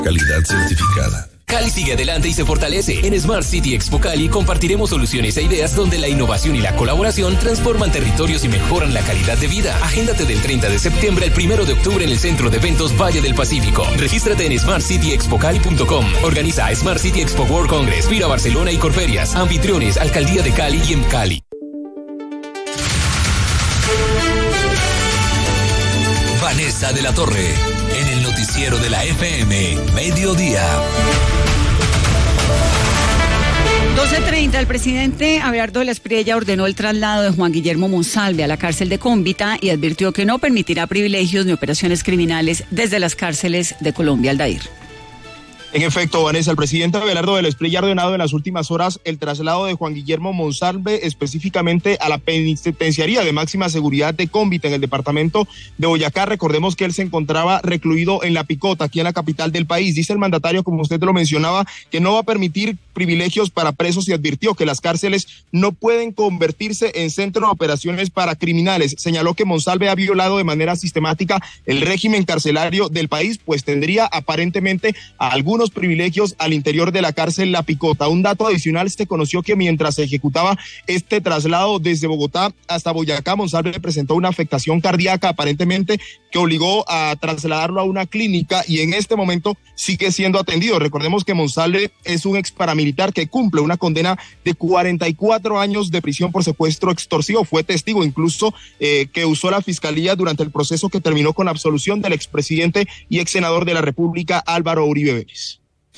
Calidad certificada. Cali sigue adelante y se fortalece. En Smart City Expo Cali compartiremos soluciones e ideas donde la innovación y la colaboración transforman territorios y mejoran la calidad de vida. Agéndate del 30 de septiembre al 1 de octubre en el Centro de Eventos Valle del Pacífico. Regístrate en smartcityexpocali.com. Organiza Smart City Expo World Congress, Vira Barcelona y Corferias. Anfitriones, Alcaldía de Cali y Cali. Vanessa de la Torre, en el noticiero de la FM, Mediodía. 12:30, el presidente Abelardo de la Espriella ordenó el traslado de Juan Guillermo Monsalve a la cárcel de Cómbita y advirtió que no permitirá privilegios ni operaciones criminales desde las cárceles de Colombia. Aldair. En efecto, Vanessa, el presidente Abelardo de la Espriella ha ordenado en las últimas horas el traslado de Juan Guillermo Monsalve específicamente a la penitenciaría de máxima seguridad de Cómbita en el departamento de Boyacá. Recordemos que él se encontraba recluido en La Picota, aquí en la capital del país. Dice el mandatario, como usted lo mencionaba, que no va a permitir privilegios para presos y advirtió que las cárceles no pueden convertirse en centro de operaciones para criminales. Señaló que Monsalve ha violado de manera sistemática el régimen carcelario del país, pues tendría aparentemente algunos privilegios al interior de la cárcel La Picota. Un dato adicional, se conoció que mientras se ejecutaba este traslado desde Bogotá hasta Boyacá, Monsalve presentó una afectación cardíaca aparentemente que obligó a trasladarlo a una clínica y en este momento sigue siendo atendido. Recordemos que Monsalve es un ex paramilitar que cumple una condena de 44 años de prisión por secuestro extorsivo. Fue testigo incluso que usó la fiscalía durante el proceso que terminó con la absolución del expresidente y ex senador de la República, Álvaro Uribe Vélez.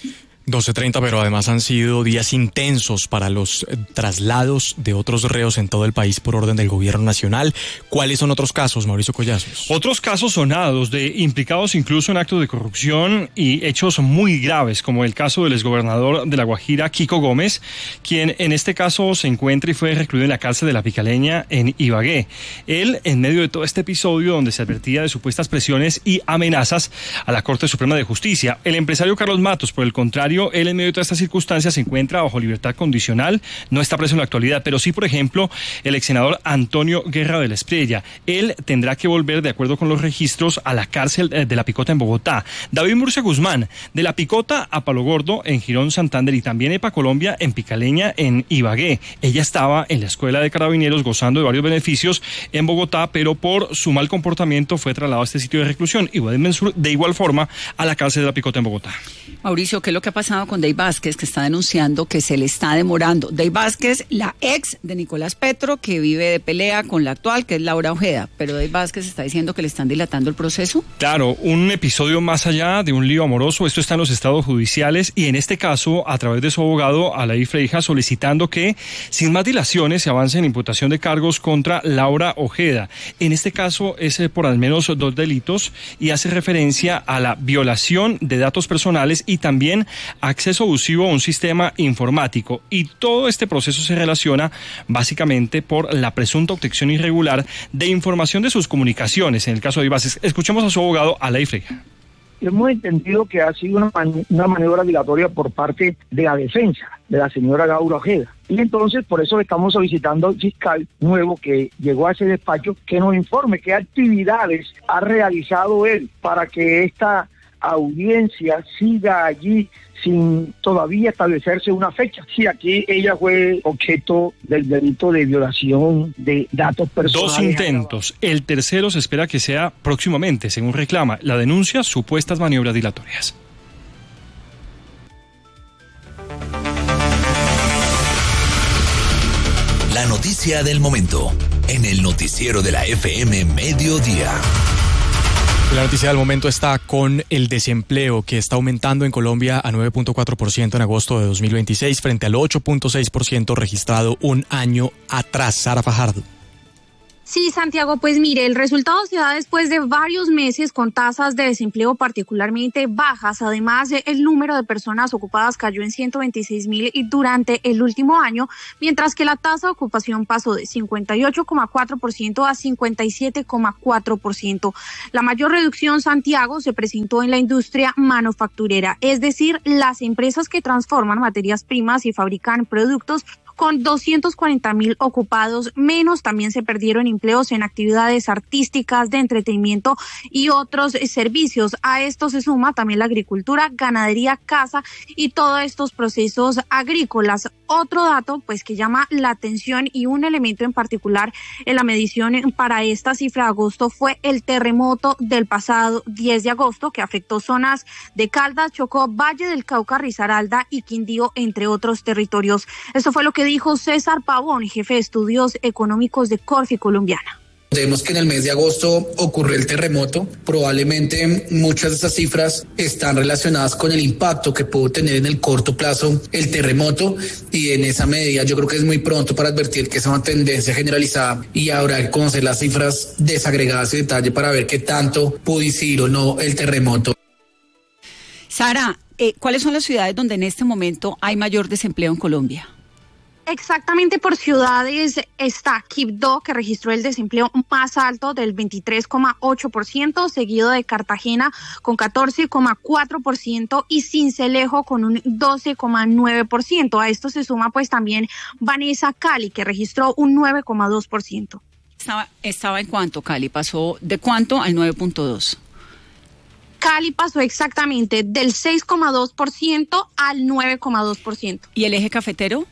12:30, pero además han sido días intensos para los traslados de otros reos en todo el país por orden del gobierno nacional. ¿Cuáles son otros casos, Mauricio Collazos? Otros casos sonados de implicados incluso en actos de corrupción y hechos muy graves, como el caso del exgobernador de La Guajira, Kiko Gómez, quien en este caso se encuentra y fue recluido en la cárcel de La Picaleña en Ibagué. Él, en medio de todo este episodio donde se advertía de supuestas presiones y amenazas a la Corte Suprema de Justicia. El empresario Carlos Matos, por el contrario, él en medio de todas estas circunstancias se encuentra bajo libertad condicional, no está preso en la actualidad, pero sí, por ejemplo, el ex senador Antonio Guerra de la Espriella. Él tendrá que volver, de acuerdo con los registros, a la cárcel de La Picota en Bogotá. David Murcia Guzmán, de La Picota a Palo Gordo en Girón, Santander, y también EPA Colombia en Picaleña en Ibagué. Ella estaba en la escuela de carabineros gozando de varios beneficios en Bogotá, pero por su mal comportamiento fue trasladado a este sitio de reclusión y de igual forma a la cárcel de La Picota en Bogotá. Mauricio, ¿qué es lo que ha pasado con Dey Vázquez, que está denunciando que se le está demorando? Dey Vázquez, la ex de Nicolás Petro, que vive de pelea con la actual, que es Laura Ojeda, pero Dey Vázquez está diciendo que le están dilatando el proceso. Claro, un episodio más allá de un lío amoroso. Esto está en los estados judiciales y en este caso, a través de su abogado, Alain Freija, solicitando que sin más dilaciones se avance en imputación de cargos contra Laura Ojeda. En este caso es por al menos 2 delitos y hace referencia a la violación de datos personales y también acceso abusivo a un sistema informático. Y todo este proceso se relaciona básicamente por la presunta obtención irregular de información de sus comunicaciones. En el caso de Vázquez, escuchemos a su abogado, Alain Freija. Hemos entendido que ha sido una maniobra dilatoria por parte de la defensa de la señora Laura Ojeda. Y entonces por eso estamos solicitando al fiscal nuevo que llegó a ese despacho que nos informe qué actividades ha realizado él para que esta audiencia siga allí sin todavía establecerse una fecha. Sí, aquí ella fue objeto del delito de violación de datos personales. 2 intentos. El tercero se espera que sea próximamente, según reclama la denuncia, supuestas maniobras dilatorias. La noticia del momento, en el noticiero de la FM Mediodía. La noticia del momento está con el desempleo, que está aumentando en Colombia a 9.4% en agosto de 2026 frente al 8.6% registrado un año atrás. Sara Fajardo. Sí, Santiago, pues mire, el resultado se da después de varios meses con tasas de desempleo particularmente bajas. Además, el número de personas ocupadas cayó en 126.000 durante el último año, mientras que la tasa de ocupación pasó de 58,4% a 57,4%. La mayor reducción, Santiago, se presentó en la industria manufacturera, es decir, las empresas que transforman materias primas y fabrican productos con 240.000 ocupados menos. También se perdieron empleos en actividades artísticas, de entretenimiento y otros servicios. A esto se suma también la agricultura, ganadería, caza y todos estos procesos agrícolas. Otro dato pues que llama la atención y un elemento en particular en la medición para esta cifra de agosto fue el terremoto del pasado 10 de agosto que afectó zonas de Caldas, Chocó, Valle del Cauca, Risaralda y Quindío, entre otros territorios. Esto fue lo que dijo César Pavón, jefe de estudios económicos de Corfi Colombiana. Vemos que en el mes de agosto ocurrió el terremoto. Probablemente muchas de estas cifras están relacionadas con el impacto que pudo tener en el corto plazo el terremoto, y en esa medida yo creo que es muy pronto para advertir que es una tendencia generalizada y habrá que conocer las cifras desagregadas en detalle para ver qué tanto pudo incidir o no el terremoto. Sara, ¿cuáles son las ciudades donde en este momento hay mayor desempleo en Colombia? Exactamente por ciudades está Quibdó, que registró el desempleo más alto del 23,8%, seguido de Cartagena con 14,4% y Sincelejo con un 12,9%. A esto se suma pues también Vanessa, Cali, que registró un 9,2%. ¿Estaba en cuánto, Cali? ¿Pasó de cuánto al 9,2%? Cali pasó exactamente del 6,2% al 9,2%. ¿Y el eje cafetero?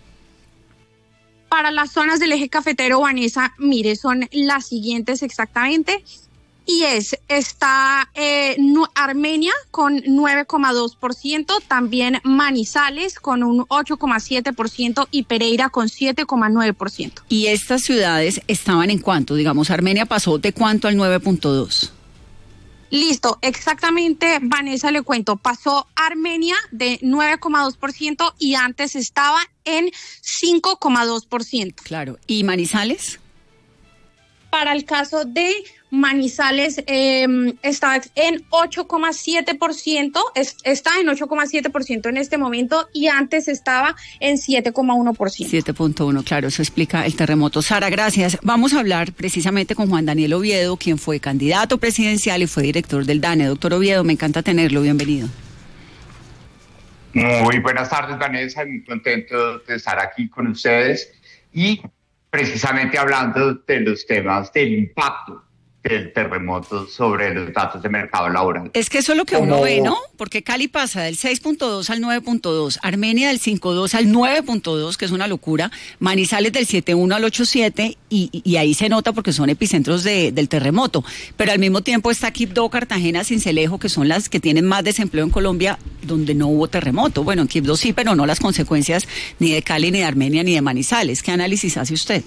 Para las zonas del eje cafetero, Vanessa, mire, son las siguientes exactamente. Y está Armenia con 9,2%, también Manizales con un 8,7% y Pereira con 7,9%. ¿Y estas ciudades estaban en cuánto? Digamos, Armenia pasó de cuánto al 9,2%. Listo, exactamente, Vanessa, le cuento, pasó Armenia de 9,2% y antes estaba en 5,2%. Claro, ¿y Manizales? Para el caso de Manizales está en 8,7%, está en 8,7% en este momento y antes estaba en 7,1%. 7,1%, claro, eso explica el terremoto. Sara, gracias. Vamos a hablar precisamente con Juan Daniel Oviedo, quien fue candidato presidencial y fue director del DANE. Doctor Oviedo, me encanta tenerlo, bienvenido. Muy buenas tardes, Vanessa, muy contento de estar aquí con ustedes y precisamente hablando de los temas del impacto del terremoto sobre los datos de mercado laboral. Es que eso es lo que uno ve, ¿no? Porque Cali pasa del 6,2 al 9,2, Armenia del 5,2 al 9,2, que es una locura, Manizales del 7,1 al 8,7, y ahí se nota porque son epicentros del terremoto. Pero al mismo tiempo está Quibdó, Cartagena, Sincelejo, que son las que tienen más desempleo en Colombia, donde no hubo terremoto. Bueno, en Quibdó sí, pero no las consecuencias ni de Cali, ni de Armenia, ni de Manizales. ¿Qué análisis hace usted?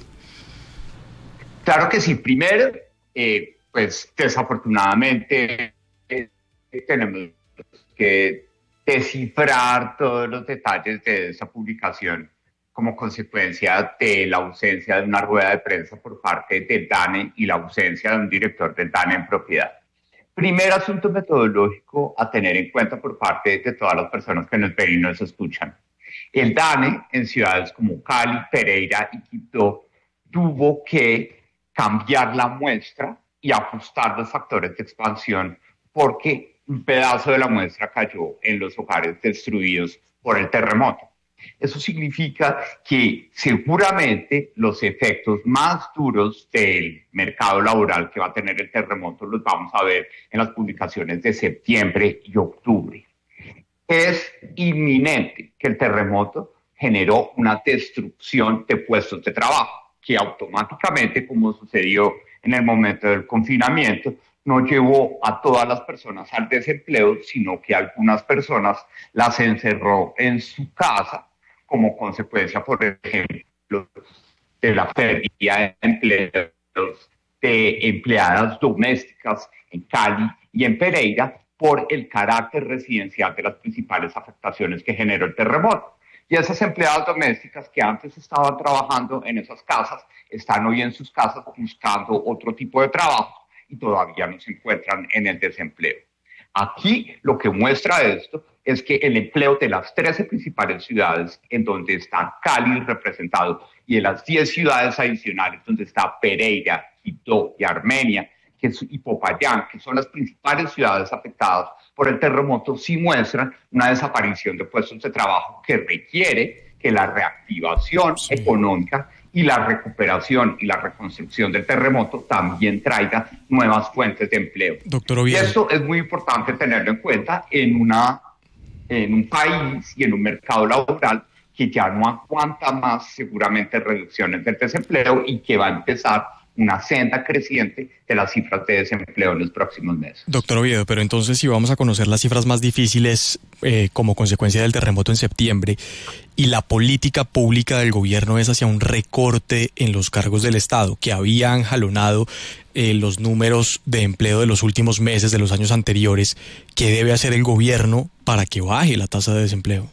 Claro que sí. Primero, pues desafortunadamente tenemos que descifrar todos los detalles de esa publicación como consecuencia de la ausencia de una rueda de prensa por parte del DANE y la ausencia de un director del DANE en propiedad. Primer asunto metodológico a tener en cuenta por parte de todas las personas que nos ven y nos escuchan. El DANE en ciudades como Cali, Pereira y Quibdó tuvo que cambiar la muestra y ajustar los factores de expansión porque un pedazo de la muestra cayó en los hogares destruidos por el terremoto. Eso significa que seguramente los efectos más duros del mercado laboral que va a tener el terremoto los vamos a ver en las publicaciones de septiembre y octubre. Es inminente que el terremoto generó una destrucción de puestos de trabajo, que automáticamente, como sucedió en el momento del confinamiento, no llevó a todas las personas al desempleo, sino que a algunas personas las encerró en su casa como consecuencia, por ejemplo, de la pérdida de empleos de empleadas domésticas en Cali y en Pereira por el carácter residencial de las principales afectaciones que generó el terremoto. Y esas empleadas domésticas que antes estaban trabajando en esas casas, están hoy en sus casas buscando otro tipo de trabajo y todavía no se encuentran en el desempleo. Aquí lo que muestra esto es que el empleo de las 13 principales ciudades en donde está Cali representado y de las 10 ciudades adicionales donde está Pereira, Quibdó y Armenia, y Popayán, que son las principales ciudades afectadas por el terremoto, sí muestran una desaparición de puestos de trabajo que requiere que la reactivación económica y la recuperación y la reconstrucción del terremoto también traiga nuevas fuentes de empleo. Doctor Oviedo. Y esto es muy importante tenerlo en cuenta en un país y en un mercado laboral que ya no aguanta más seguramente reducciones del desempleo y que va a empezar una senda creciente de las cifras de desempleo en los próximos meses. Doctor Oviedo, pero entonces si vamos a conocer las cifras más difíciles como consecuencia del terremoto en septiembre y la política pública del gobierno es hacia un recorte en los cargos del Estado que habían jalonado los números de empleo de los últimos meses, de los años anteriores, ¿qué debe hacer el gobierno para que baje la tasa de desempleo?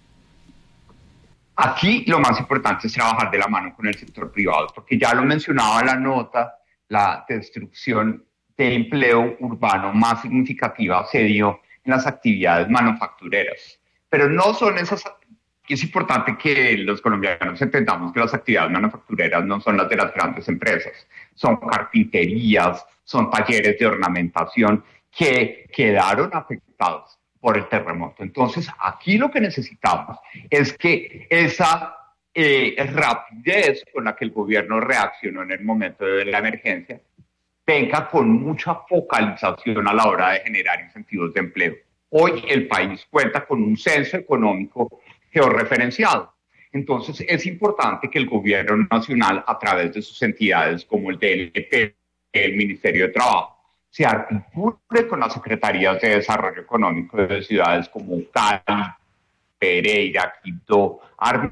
Aquí lo más importante es trabajar de la mano con el sector privado, porque ya lo mencionaba la nota, la destrucción de empleo urbano más significativa se dio en las actividades manufactureras. Pero no son esas, es importante que los colombianos entendamos que las actividades manufactureras no son las de las grandes empresas, son carpinterías, son talleres de ornamentación que quedaron afectados por el terremoto. Entonces, aquí lo que necesitamos es que esa rapidez con la que el gobierno reaccionó en el momento de la emergencia venga con mucha focalización a la hora de generar incentivos de empleo. Hoy el país cuenta con un censo económico georreferenciado. Entonces, es importante que el gobierno nacional, a través de sus entidades como el DLP, el Ministerio de Trabajo, se articule con las secretarías de desarrollo económico de ciudades como Cali, Pereira, Quibdó,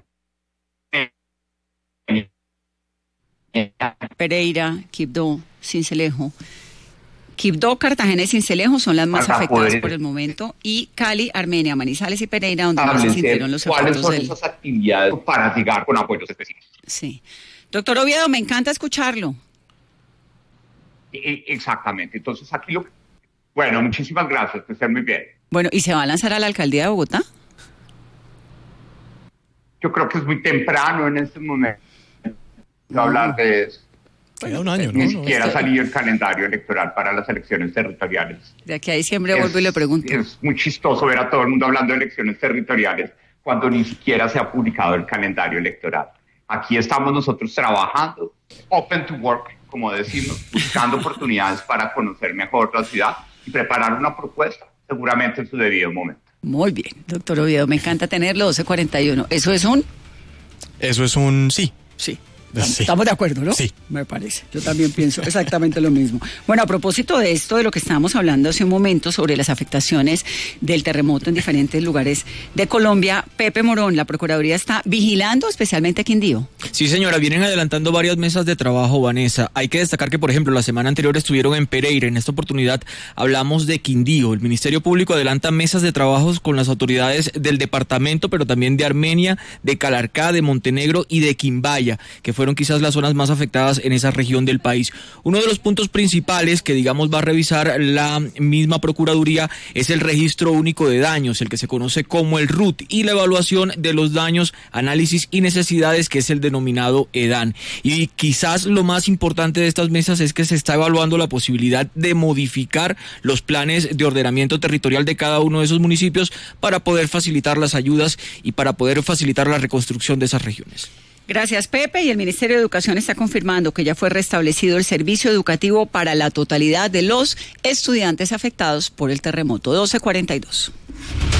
Pereira, Quibdó, Sincelejo. Quibdó, Cartagena y Sincelejo son las más afectadas por el momento, y Cali, Armenia, Manizales y Pereira, donde más se sintieron los efectos. ¿Cuáles son esas actividades para llegar con apoyos específicos? Sí. Doctor Oviedo, me encanta escucharlo. Exactamente. Entonces, aquí bueno, muchísimas gracias, que estén muy bien. Bueno, ¿y se va a lanzar a la alcaldía de Bogotá? Yo creo que es muy temprano en este momento hablar de eso. Queda un año, ¿no? Ni siquiera salió el calendario electoral para las elecciones territoriales. De aquí a diciembre vuelvo y le pregunto. Es muy chistoso ver a todo el mundo hablando de elecciones territoriales cuando ni siquiera se ha publicado el calendario electoral. Aquí estamos nosotros trabajando, open to work, como decimos, buscando oportunidades para conocer mejor la ciudad y preparar una propuesta, seguramente en su debido momento. Muy bien, doctor Oviedo, me encanta tenerlo, 12:41. ¿Eso es un...? Sí. Sí. Sí. Estamos de acuerdo, ¿no? Sí. Me parece. Yo también pienso exactamente lo mismo. Bueno, a propósito de esto, de lo que estábamos hablando hace un momento sobre las afectaciones del terremoto en diferentes lugares de Colombia, Pepe Morón, la Procuraduría está vigilando especialmente a Quindío. Sí, señora, vienen adelantando varias mesas de trabajo, Vanessa. Hay que destacar que, por ejemplo, la semana anterior estuvieron en Pereira. En esta oportunidad hablamos de Quindío. El Ministerio Público adelanta mesas de trabajos con las autoridades del departamento, pero también de Armenia, de Calarcá, de Montenegro y de Quimbaya, que fueron quizás las zonas más afectadas en esa región del país. Uno de los puntos principales que, digamos, va a revisar la misma Procuraduría es el registro único de daños, el que se conoce como el RUT, y la evaluación de los daños, análisis y necesidades, que es el denominado EDAN. Y quizás lo más importante de estas mesas es que se está evaluando la posibilidad de modificar los planes de ordenamiento territorial de cada uno de esos municipios para poder facilitar las ayudas y para poder facilitar la reconstrucción de esas regiones. Gracias, Pepe. Y el Ministerio de Educación está confirmando que ya fue restablecido el servicio educativo para la totalidad de los estudiantes afectados por el terremoto. 12:42.